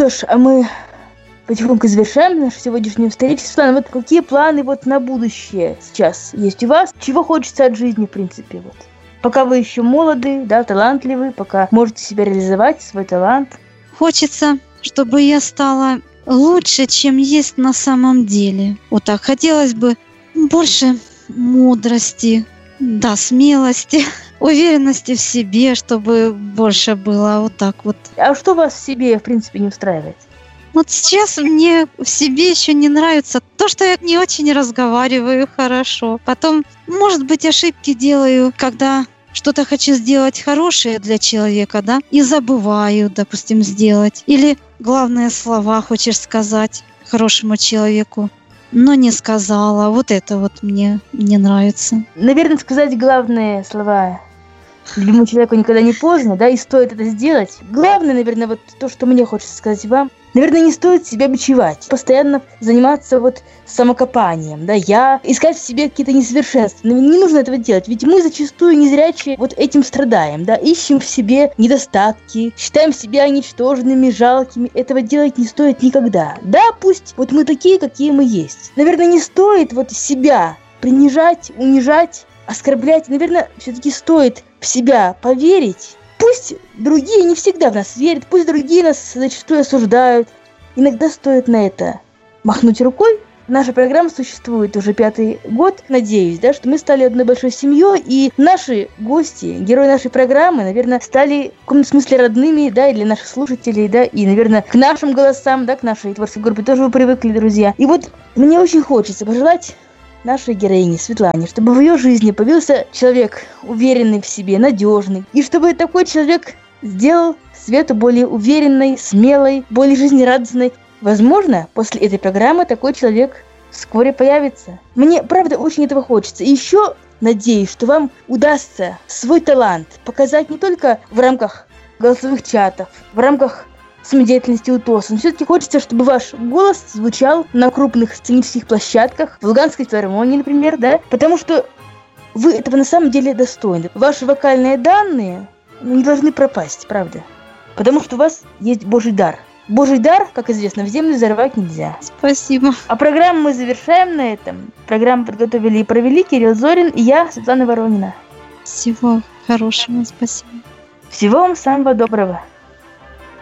что ж, а мы потихоньку завершаем нашу сегодняшнюю встречу. Светлана, вот какие планы вот на будущее сейчас есть у вас? Чего хочется от жизни, в принципе, вот? Пока вы еще молоды, да, талантливы, пока можете себя реализовать, свой талант. Хочется, чтобы я стала лучше, чем есть на самом деле. Вот так. Хотелось бы больше мудрости, да, смелости, уверенности в себе, чтобы больше было. Вот так вот. А что вас в себе, в принципе, не устраивает? Вот сейчас мне в себе еще не нравится то, что я не очень разговариваю хорошо. Потом, может быть, ошибки делаю, когда что-то хочу сделать хорошее для человека, да, и забываю, допустим, сделать. Или главные слова хочешь сказать хорошему человеку, но не сказала. Вот это вот мне не нравится. Наверное, сказать главные слова любимому человеку никогда не поздно, да, и стоит это сделать. Главное, наверное, вот то, что мне хочется сказать вам. Наверное, не стоит себя бичевать, постоянно заниматься вот самокопанием, да, искать в себе какие-то несовершенства. Но не нужно этого делать, ведь мы зачастую незрячие вот этим страдаем, да, ищем в себе недостатки, считаем себя ничтожными, жалкими. Этого делать не стоит никогда. Да, пусть вот мы такие, какие мы есть. Наверное, не стоит вот себя принижать, унижать, оскорблять. Наверное, все-таки стоит в себя поверить. Пусть другие не всегда в нас верят, пусть другие нас зачастую осуждают. Иногда стоит на это махнуть рукой. Наша программа существует уже 5-й год. Надеюсь, да, что мы стали одной большой семьей, и наши гости, герои нашей программы, наверное, стали в каком-то смысле родными, да, и для наших слушателей, да, и, наверное, к нашим голосам, да, к нашей творческой группе тоже вы привыкли, друзья. И вот мне очень хочется пожелать нашей героине Светлане, чтобы в ее жизни появился человек уверенный в себе, надежный, и чтобы такой человек сделал Свету более уверенной, смелой, более жизнерадостной. Возможно, после этой программы такой человек вскоре появится. Мне, правда, очень этого хочется. И еще надеюсь, что вам удастся свой талант показать не только в рамках голосовых чатов, в рамках самодеятельности УТОС. Но все-таки хочется, чтобы ваш голос звучал на крупных сценических площадках, в Луганской филармонии, например, да? Потому что вы этого на самом деле достойны. Ваши вокальные данные не должны пропасть, правда? Потому что у вас есть Божий дар. Божий дар, как известно, в землю зарывать нельзя. Спасибо. А программу мы завершаем на этом. Программу подготовили и провели Кирилл Зорин и я, Светлана Воронина. Всего хорошего, спасибо. Всего вам самого доброго.